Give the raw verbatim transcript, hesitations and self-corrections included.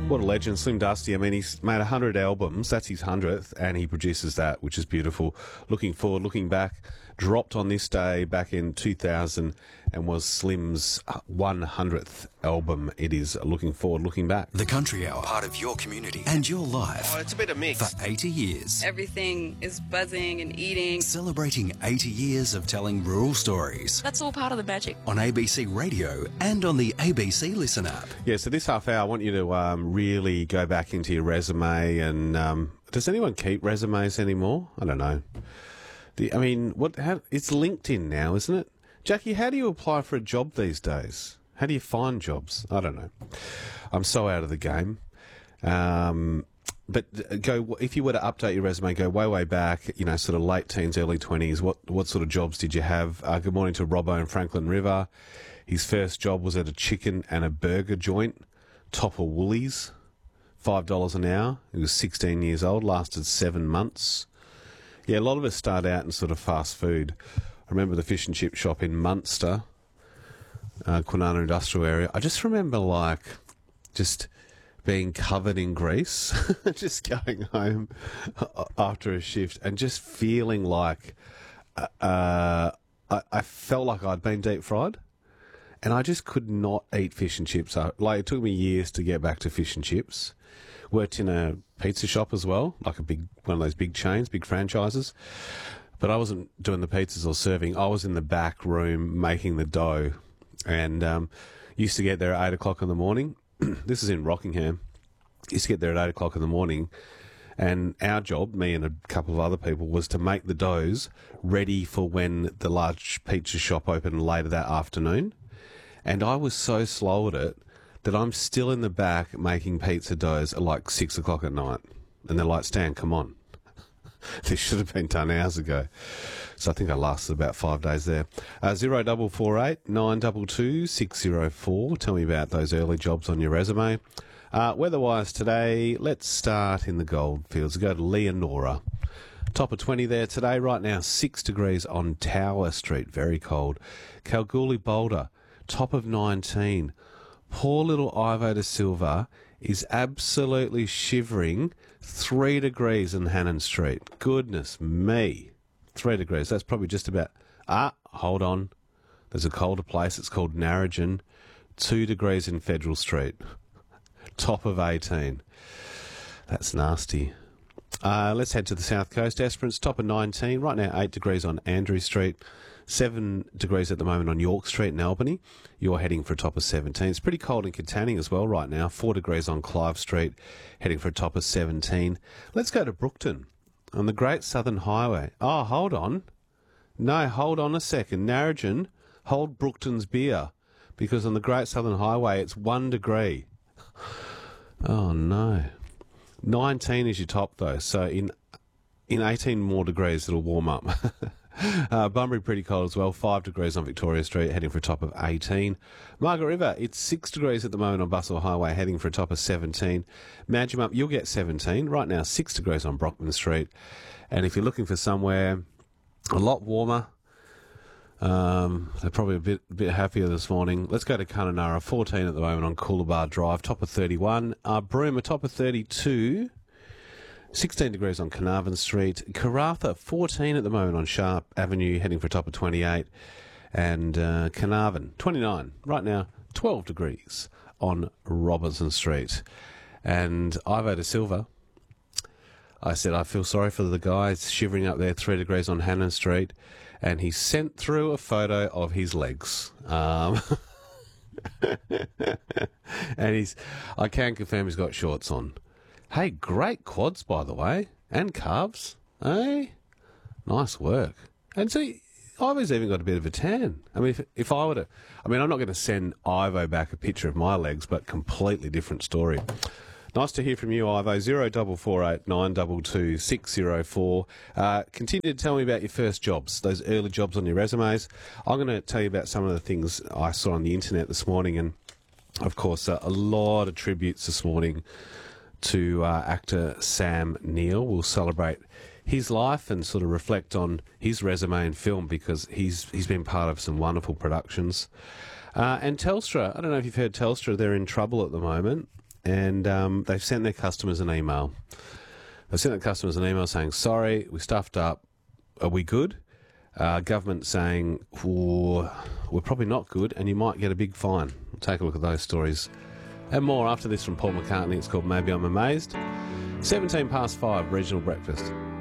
What a legend, Slim Dusty. I mean, he's made one hundred albums. That's his hundredth, and he produces that, which is beautiful. Looking forward, looking back, dropped on this day back in two thousand and was Slim's one hundredth album. It is Looking Forward, Looking Back. The Country Hour, part of your community and your life. Oh, it's a bit of mix. For eighty years. Everything is buzzing and eating. Celebrating eighty years of telling rural stories. That's all part of the magic. On A B C Radio and on the A B C Listen app. Yeah, so this half hour, I want you to um, really go back into your resume and... Um, does anyone keep resumes anymore? I don't know. The, I mean, what? How, it's LinkedIn now, isn't it? Jackie, how do you apply for a job these days? How do you find jobs? I don't know. I'm so out of the game. Um, but go if you were to update your resume, go way, way back, you know, sort of late teens, early twenties, what, what sort of jobs did you have? Uh, good morning to Robbo in Franklin River. His first job was at a chicken and a burger joint, top of Woolies, five dollars an hour. He was sixteen years old, lasted seven months. Yeah, a lot of us start out in sort of fast food. I remember the fish and chip shop in Munster, uh, Kwinana Industrial Area. I just remember, like, just being covered in grease, just going home after a shift and just feeling like uh, I, I felt like I'd been deep fried. And I just could not eat fish and chips. Like, it took me years to get back to fish and chips. Worked in a pizza shop as well, like a big one of those big chains, big franchises. But I wasn't doing the pizzas or serving. I was in the back room making the dough. And um, used to get there at eight o'clock in the morning. This is in Rockingham. Used to get there at eight o'clock in the morning. And our job, me and a couple of other people, was to make the doughs ready for when the large pizza shop opened later that afternoon. And I was so slow at it that I'm still in the back making pizza doughs at like six o'clock at night. And they're like, Stan, come on. This should have been done hours ago. So I think I lasted about five days there. Uh, zero double four eight nine two two six zero four. Tell me about those early jobs on your resume. Uh, weather-wise today, let's start in the goldfields. Go to Leonora. Top of twenty there today. Right now, six degrees on Tower Street. Very cold. Kalgoorlie Boulder. Top of nineteen. Poor little Ivo da Silva is absolutely shivering. Three degrees in Hannon Street. Goodness me. Three degrees. That's probably just about... Ah, hold on. There's a colder place. It's called Narrogin. Two degrees in Federal Street. Top of eighteen. That's nasty. Uh, let's head to the south coast. Esperance, top of nineteen. Right now, eight degrees on Andrew Street. Seven degrees at the moment on York Street in Albany. You're heading for a top of seventeen. It's pretty cold in Katanning as well right now. Four degrees on Clive Street, heading for a top of seventeen. Let's go to Brookton on the Great Southern Highway. Oh, hold on. No, hold on a second. Narrogin, hold Brookton's beer, because on the Great Southern Highway it's one degree. Oh, no. nineteen is your top, though, so in in eighteen more degrees it'll warm up. uh, Bunbury pretty cold as well, five degrees on Victoria Street, heading for a top of eighteen. Margaret River, it's six degrees at the moment on Bustle Highway, heading for a top of seventeen. Manjimup, you'll get seventeen. Right now, six degrees on Brockman Street. And if you're looking for somewhere a lot warmer, Um, they're probably a bit a bit happier this morning. Let's go to Kununurra, fourteen at the moment on Coolabah Drive, top of thirty-one. Uh, Broome, a top of thirty-two. sixteen degrees on Carnarvon Street. Karratha, fourteen at the moment on Sharp Avenue, heading for a top of twenty-eight. And uh, Carnarvon, twenty-nine. Right now, twelve degrees on Robinson Street. And Ivo da Silva, I said I feel sorry for the guys shivering up there, three degrees on Hannon Street. And he sent through a photo of his legs. Um, and he's, I can confirm he's got shorts on. Hey, great quads, by the way. And calves. Hey? Nice work. And see, Ivo's even got a bit of a tan. I mean, if, if I were to... I mean, I'm not going to send Ivo back a picture of my legs, but completely different story. Nice to hear from you, Ivo. zero double four eight nine two two six zero four. Uh, continue to tell me about your first jobs, those early jobs on your resumes. I'm going to tell you about some of the things I saw on the internet this morning, and of course, uh, a lot of tributes this morning to uh, actor Sam Neill. We'll celebrate his life and sort of reflect on his resume and film, because he's he's been part of some wonderful productions. Uh, and Telstra, I don't know if you've heard Telstra, they're in trouble at the moment. and um, they've sent their customers an email. They've sent their customers an email saying, sorry, we stuffed up. Are we good? Uh, government saying, we're probably not good, and you might get a big fine. We'll take a look at those stories and more after this from Paul McCartney. It's called Maybe I'm Amazed. seventeen past five, regional breakfast.